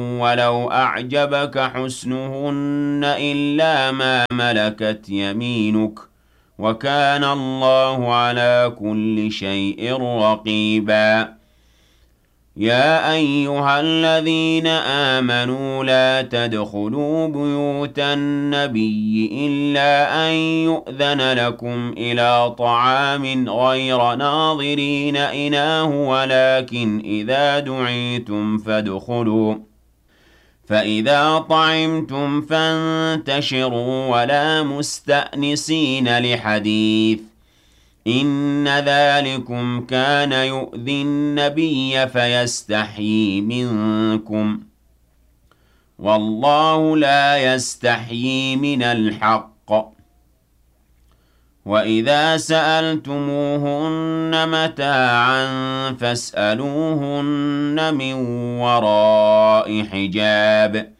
وَلَوْ أَعْجَبَكَ حُسْنُهُنَّ إِلَّا مَا مَلَكَتْ يَمِينُكَ ۗ وَكَانَ اللَّهُ عَلَىٰ كُلِّ شَيْءٍ رَّقِيبًا يَا أَيُّهَا الَّذِينَ آمَنُوا لَا تَدْخُلُوا بُيُوتَ النَّبِيِّ إِلَّا أَن يُؤْذَنَ لَكُمْ إِلَىٰ طَعَامٍ غَيْرَ نَاظِرِينَ إِنَاهُ وَلَٰكِنْ إِذَا دُعِيتُمْ فَادْخُلُوا فَإِذَا طَعِمْتُمْ فَانتَشِرُوا وَلَا مُسْتَأْنِسِينَ لِحَدِيثٍ ۚ إِنَّ ذَٰلِكُمْ كَانَ يُؤْذِي النَّبِيَّ فَيَسْتَحْيِي مِنكُمْ ۖ وَاللَّهُ لَا يَسْتَحْيِي مِنَ الْحَقِّ ۚ وَإِذَا سَأَلْتُمُوهُنَّ مَتَاعًا فَاسْأَلُوهُنَّ مِن وَرَاءِ حِجَابٍ